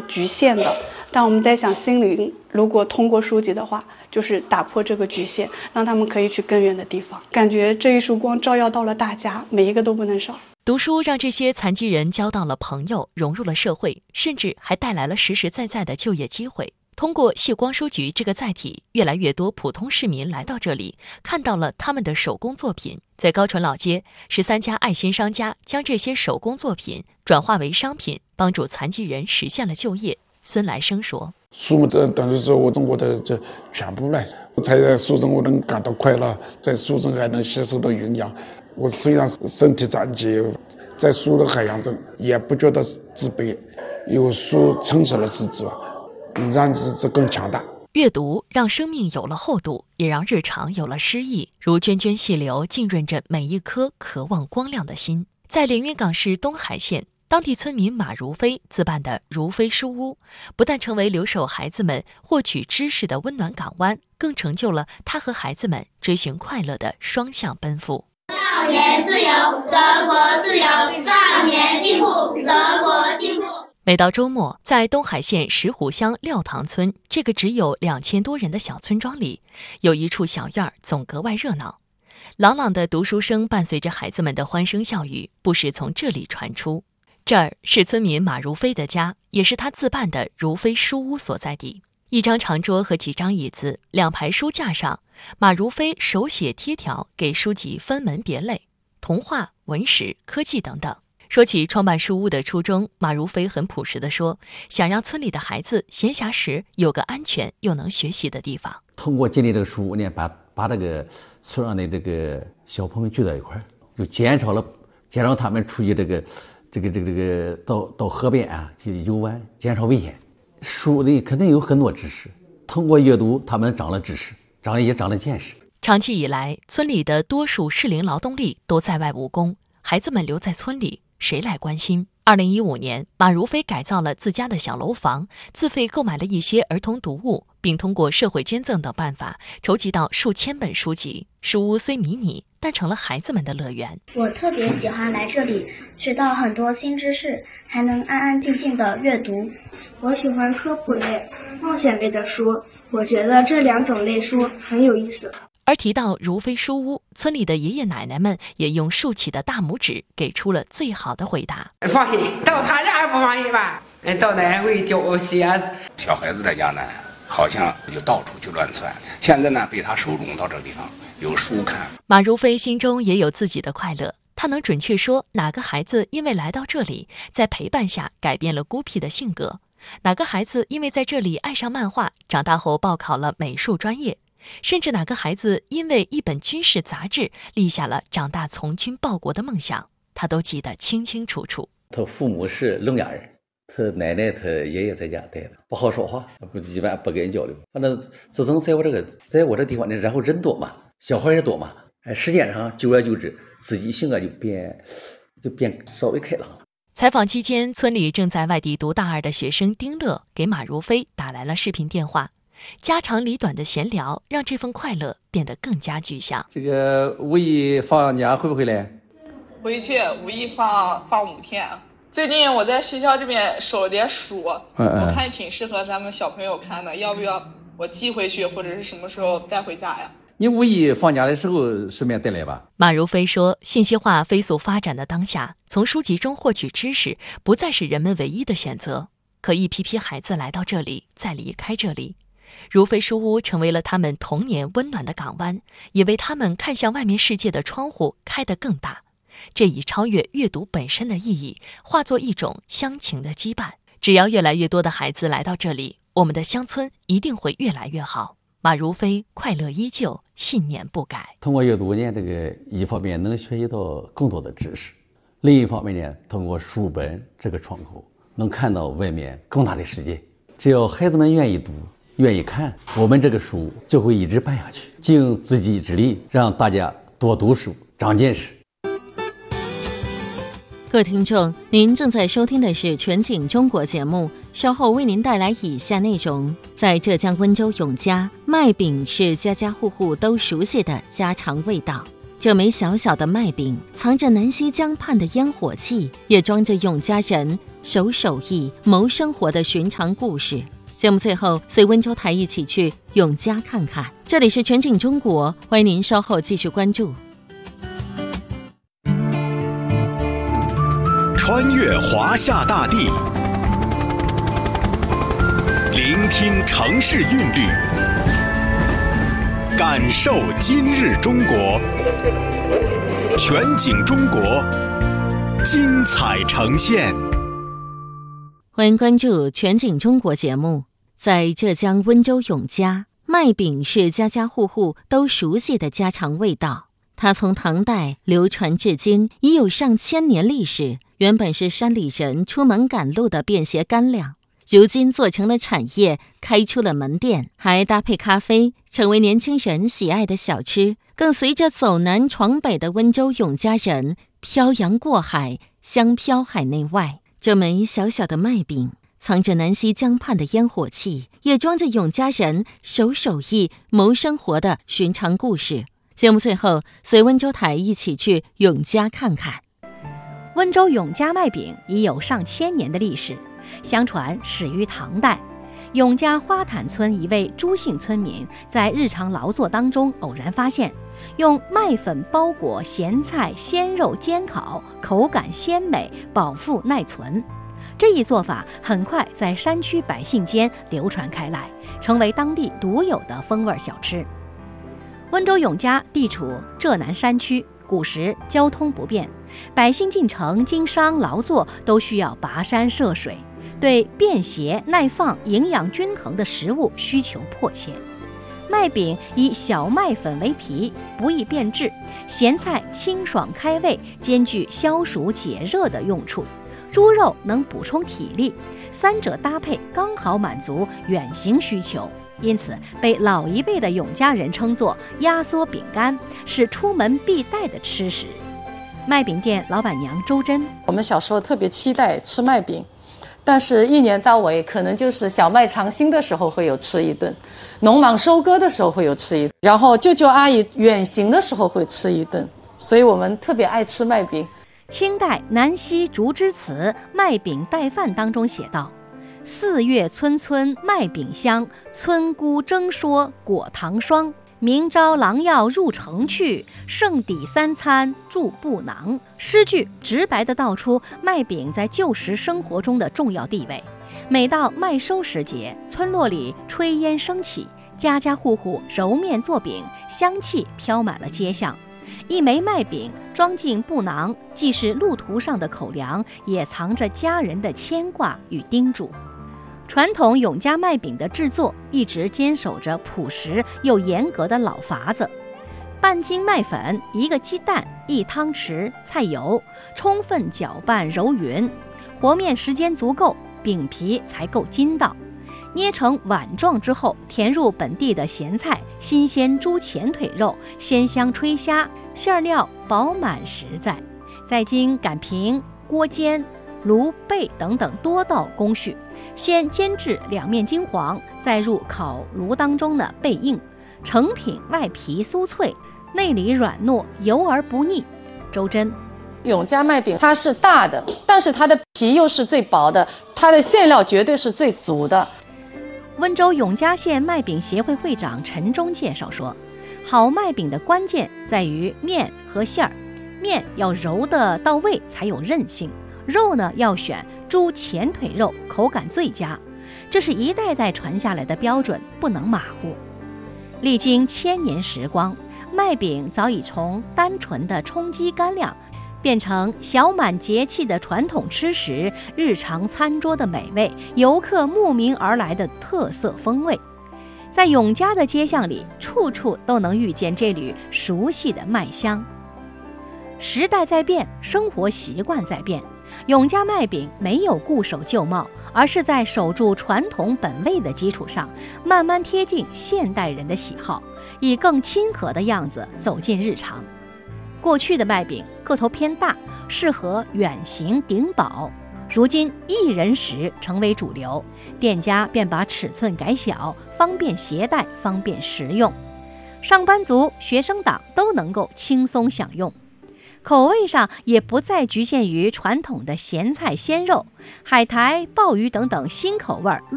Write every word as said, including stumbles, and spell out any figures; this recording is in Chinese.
局限的。但我们在想，心灵如果通过书籍的话，就是打破这个局限，让他们可以去更远的地方。感觉这一束光照耀到了大家，每一个都不能少。 读书让这些残疾人交到了朋友，融入了社会，甚至还带来了实实在在的就业机会。通过谢光书局这个载体，越来越多普通市民来到这里，看到了他们的手工作品。在高淳老街，十三家爱心商家将这些手工作品转化为商品，帮助残疾人实现了就业。孙来生说： 书这等于是我中国的这全部了，我才在书中我能感到快乐，在书中还能吸收到营养。我虽然身体残疾，在书的海洋中也不觉得自卑，有书充实了自己，让自己更强大。 阅读让生命有了厚度，也让日常有了诗意，如涓涓细流浸润着每一颗渴望光亮的心。在连云港市东海县，当地村民马如飞自办的如飞书屋，不但成为留守孩子们获取知识的温暖港湾，更成就了他和孩子们追寻快乐的双向奔赴。 少年自由，德国自由；少年进步，德国进步。 每到周末，在东海县石虎乡廖塘村这个只有两千多人的小村庄里，有一处小院总格外热闹。朗朗的读书声伴随着孩子们的欢声笑语，不时从这里传出。这儿是村民马如飞的家，也是他自办的如飞书屋所在地。一张长桌和几张椅子，两排书架上，马如飞手写贴条，给书籍分门别类，童话、文史、科技等等。说起创办书屋的初衷，马如飞很朴实地说，想让村里的孩子闲暇时有个安全又能学习的地方。 通过建立这个书屋呢，把把这个村上的这个小朋友聚到一块儿，又减少了减少他们出去这个这个这个这个到到河边啊去游玩，减少危险。书里肯定有很多知识，通过阅读，他们长了知识，长了也长了见识。 长期以来，村里的多数适龄劳动力都在外务工，孩子们留在村里，谁来关心？二零一五年，马如飞改造了自家的小楼房，自费购买了一些儿童读物，并通过社会捐赠等办法筹集到数千本书籍。书屋虽迷你，但成了孩子们的乐园。 我特别喜欢来这里，学到很多新知识，还能安安静静的阅读。 我喜欢科普类、冒险类的书，我觉得这两种类书很有意思。 而提到如飞书屋，村里的爷爷奶奶们也用竖起的大拇指给出了最好的回答。 放心，到他家还不放心吧？到哪会教写。 小孩子在家呢，好像就到处去乱窜，现在呢被他收容到这个地方，有书看。 马如飞心中也有自己的快乐，他能准确说哪个孩子因为来到这里，在陪伴下改变了孤僻的性格，哪个孩子因为在这里爱上漫画，长大后报考了美术专业，甚至哪个孩子因为一本军事杂志立下了长大从军报国的梦想，他都记得清清楚楚。 他父母是聋哑人，他奶奶他爷爷在家待着，不好说话，不一般不跟人交流。反正自从在我这个在我这地方呢，然后人多嘛，小孩也多嘛，哎，时间上久而久之，自己性格就变就变稍微开朗了。 采访期间，村里正在外地读大二的学生丁乐给马如飞打来了视频电话。家长里短的闲聊让这份快乐变得更加具象。 这个五一放假回不回来？ 回去，五一放放五天。最近我在学校这边收了点书， 嗯嗯， 我看挺适合咱们小朋友看的，要不要我寄回去，或者是什么时候带回家呀？ 你五一放假的时候顺便带来吧。 马如飞说，信息化飞速发展的当下，从书籍中获取知识不再是人们唯一的选择。可一批批孩子来到这里，再离开这里，如飞书屋成为了他们童年温暖的港湾，也为他们看向外面世界的窗户开得更大。这已超越阅读本身的意义，化作一种乡情的羁绊。只要越来越多的孩子来到这里，我们的乡村一定会越来越好。马如飞快乐依旧，信念不改。 通过阅读呢，这个一方面能学习到更多的知识，另一方面呢，通过书本这个窗口，能看到外面更大的世界。只要孩子们愿意读，愿意看，我们这个书就会一直办下去，尽自己之力，让大家多读书，长见识。 各位听众，您正在收听的是全景中国节目，稍后为您带来以下内容。在浙江温州永嘉，麦饼是家家户户都熟悉的家常味道。这枚小小的麦饼，藏着南溪江畔的烟火气，也装着永嘉人守手艺、谋生活的寻常故事。节目最后，随温州台一起去永嘉看看。这里是全景中国，欢迎您稍后继续关注。 穿越华夏大地，聆听城市韵律，感受今日中国。全景中国，精彩呈现。 欢迎关注全景中国节目。在浙江温州永嘉，麦饼是家家户户都熟悉的家常味道。它从唐代流传至今，已有上千年历史。原本是山里人出门赶路的便携干粮，如今做成了产业，开出了门店，还搭配咖啡，成为年轻人喜爱的小吃。更随着走南闯北的温州永嘉人漂洋过海，香飘海内外。这枚小小的麦饼，藏着南溪江畔的烟火气，也装着永嘉人守手艺、谋生活的寻常故事。节目最后，随温州台一起去永嘉看看。 温州永嘉麦饼已有上千年的历史，相传始于唐代。永嘉花坦村一位朱姓村民在日常劳作当中偶然发现，用麦粉包裹咸菜鲜肉煎烤，口感鲜美，饱腹耐存。这一做法很快在山区百姓间流传开来，成为当地独有的风味小吃。温州永嘉地处浙南山区，古时交通不便，百姓进城经商劳作都需要跋山涉水，对便携耐放、营养均衡的食物需求迫切。麦饼以小麦粉为皮，不易变质；咸菜清爽开胃，兼具消暑解热的用处；猪肉能补充体力，三者搭配刚好满足远行需求。因此被老一辈的永嘉人称作压缩饼干，是出门必带的吃食。麦饼店老板娘周珍： 我们小时候特别期待吃麦饼，但是一年到尾可能就是小麦长新的时候会有吃一顿，农忙收割的时候会有吃一顿，然后舅舅阿姨远行的时候会吃一顿，所以我们特别爱吃麦饼。 清代南溪竹枝词《麦饼带饭》当中写道：四月村村麦饼香，村姑蒸说果糖霜。明朝郎要入城去，剩底三餐住布囊。诗句直白地道出麦饼在旧时生活中的重要地位。每到麦收时节，村落里炊烟升起，家家户户揉面做饼，香气飘满了街巷。一枚麦饼装进布囊，既是路途上的口粮，也藏着家人的牵挂与叮嘱。传统永嘉麦饼的制作一直坚守着朴实又严格的老法子：半斤麦粉，一个鸡蛋，一汤匙菜油，充分搅拌揉匀，和面时间足够，饼皮才够筋道。捏成碗状之后，填入本地的咸菜、新鲜猪前腿肉、鲜香炊虾，馅料饱满实在，再经擀平、锅煎、炉焙等等多道工序，先煎至两面金黄，再入烤炉当中呢焙硬，成品外皮酥脆，内里软糯，油而不腻。周珍： 永嘉麦饼它是大的，但是它的皮又是最薄的，它的馅料绝对是最足的。 温州永嘉县麦饼协会会长陈忠介绍说，好麦饼的关键在于面和馅儿，面要揉得到位才有韧性，肉呢要选猪前腿肉，口感最佳，这是一代代传下来的标准，不能马虎。历经千年时光，麦饼早已从单纯的充饥干粮变成小满节气的传统吃食，日常餐桌的美味，游客慕名而来的特色风味。在永嘉的街巷里，处处都能遇见这缕熟悉的麦香。时代在变，生活习惯在变，永嘉麦饼没有固守旧貌，而是在守住传统本味的基础上，慢慢贴近现代人的喜好，以更亲和的样子走进日常。过去的麦饼个头偏大，适合远行顶饱，如今一人食成为主流，店家便把尺寸改小，方便携带，方便食用，上班族、学生党都能够轻松享用。 口味上也不再局限于传统的咸菜鲜肉，海苔、鲍鱼等等新口味